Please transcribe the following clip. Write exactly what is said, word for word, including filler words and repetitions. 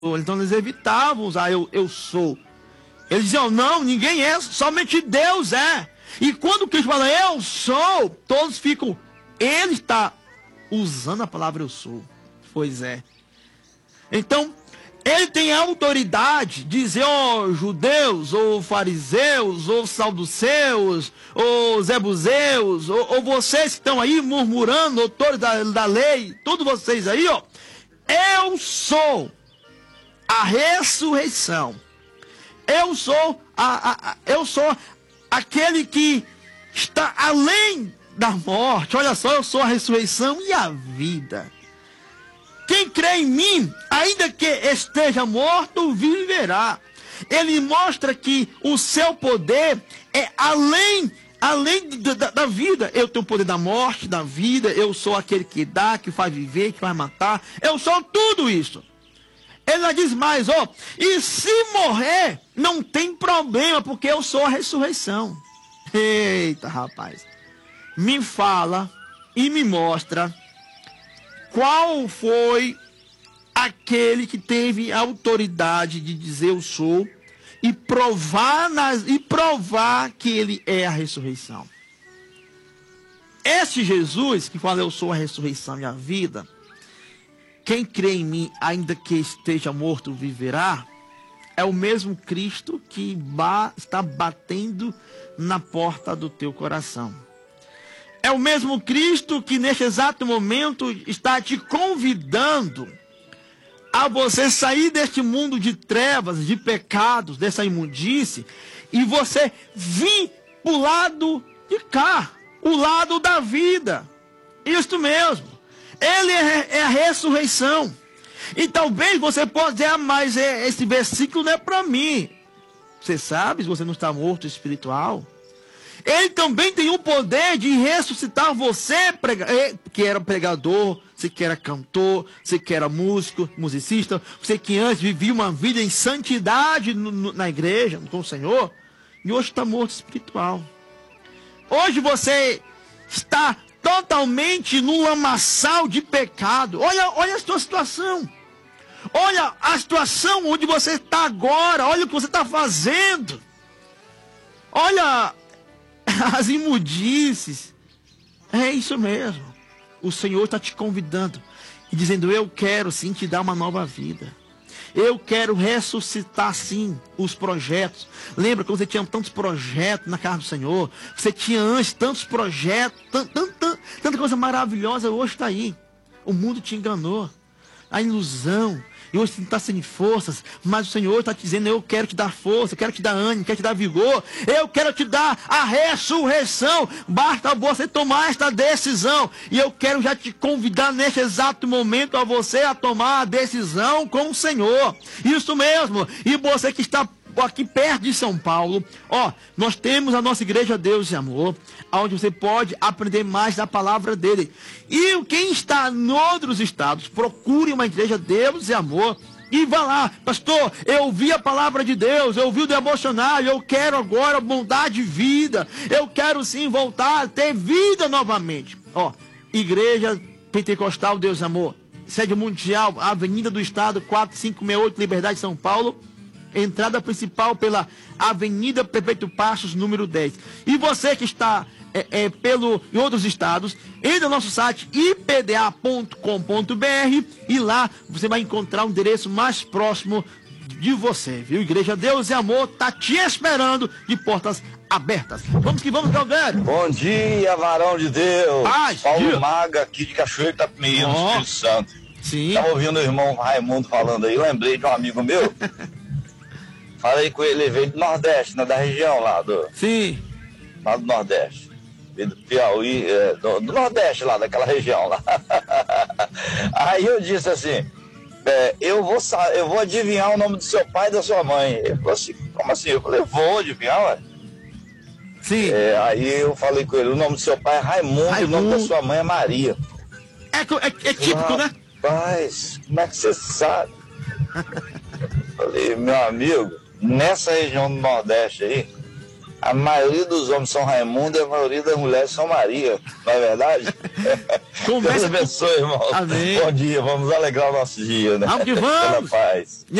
Então eles evitavam usar eu, eu sou. Eles diziam, não, ninguém é, somente Deus é. E quando Cristo fala, eu sou, todos ficam, ele está usando a palavra eu sou. Pois é. Então, ele tem a autoridade de dizer, ó, oh, judeus, ou fariseus, ou saduceus, ou zebuseus, ou, ou vocês que estão aí murmurando, doutores da, da lei, todos vocês aí, ó, eu sou a ressurreição. Eu sou, a, a, a, eu sou aquele que está além da morte. Olha só, eu sou a ressurreição e a vida. Quem crê em mim, ainda que esteja morto, viverá. Ele mostra que o seu poder é além, além da, da vida. Eu tenho o poder da morte, da vida. Eu sou aquele que dá, que faz viver, que faz matar. Eu sou tudo isso. Ele diz mais, ó, e se morrer, não tem problema, porque eu sou a ressurreição. Eita, rapaz. Me fala e me mostra qual foi aquele que teve a autoridade de dizer eu sou e provar, nas, e provar que ele é a ressurreição. Esse Jesus que fala eu sou a ressurreição e a vida, quem crê em mim, ainda que esteja morto, viverá, é o mesmo Cristo que ba- está batendo na porta do teu coração. É o mesmo Cristo que neste exato momento está te convidando a você sair deste mundo de trevas, de pecados, dessa imundície, e você vir para o lado de cá, o lado da vida. Isto mesmo. Ele é, é a ressurreição. E talvez você possa dizer, ah, mas é, esse versículo não é para mim. Você sabe, se você não está morto espiritual, ele também tem o poder de ressuscitar você, prega, que era pregador, você que era cantor, você que era músico, musicista, você que antes vivia uma vida em santidade no, no, na igreja, com o Senhor, e hoje está morto espiritual. Hoje você está totalmente num lamaçal de pecado. Olha, olha a sua situação. Olha a situação onde você está agora. Olha o que você está fazendo. Olha as imundícies. É isso mesmo. O Senhor está te convidando e dizendo, eu quero sim te dar uma nova vida. Eu quero ressuscitar sim os projetos. Lembra quando você tinha tantos projetos na casa do Senhor? Você tinha antes tantos projetos, tant, tant, tant, tanta coisa maravilhosa, hoje está aí. O mundo te enganou. A ilusão. E hoje você está sem forças, mas o Senhor está te dizendo, eu quero te dar força, eu quero te dar ânimo, eu quero te dar vigor, eu quero te dar a ressurreição. Basta você tomar esta decisão. E eu quero já te convidar neste exato momento a você a tomar a decisão com o Senhor. Isso mesmo. E você que está aqui perto de São Paulo, ó, nós temos a nossa igreja Deus e Amor, onde você pode aprender mais da palavra dele. E quem está em outros estados, procure uma igreja Deus e Amor e vá lá, pastor, eu ouvi a palavra de Deus, eu ouvi o devocionário, eu quero agora mudar de vida, eu quero sim voltar a ter vida novamente. Ó, igreja Pentecostal Deus e Amor, sede mundial, Avenida do Estado, quatro cinco seis oito, Liberdade, São Paulo. Entrada principal pela Avenida Prefeito Passos, número dez. E você que está é, é, pelo, em outros estados, entre no nosso site i p d a ponto com ponto b r e lá você vai encontrar o endereço mais próximo de você, viu? Igreja Deus e Amor está te esperando de portas abertas. Vamos que vamos, Galdeiro. Bom dia, varão de Deus. Paz, Paulo dia. Maga, aqui de Cachoeiro da Pimeira, no Oh. Espírito Santo. Sim. Estava ouvindo o irmão Raimundo falando aí, eu lembrei de um amigo meu. Falei com ele, ele veio do Nordeste, né, da região lá do, Sim. lá do Nordeste. Veio do Piauí, é, do, do Nordeste lá, daquela região lá. Aí eu disse assim, é, eu, vou, eu vou adivinhar o nome do seu pai e da sua mãe. Ele falou assim, como assim? Eu falei, vou adivinhar, ué. Sim. É, aí eu falei com ele, o nome do seu pai é Raimundo, Raimundo. e o nome da sua mãe é Maria. É, é, é típico, né? Rapaz, como é que você sabe? Falei, meu amigo, nessa região do Nordeste aí, A maioria dos homens são Raimundo e a maioria das mulheres são Maria, não é verdade? Deus abençoe, irmão. Amém. Bom dia, vamos alegrar o nosso dia, né? Vamos que vamos. Pela paz.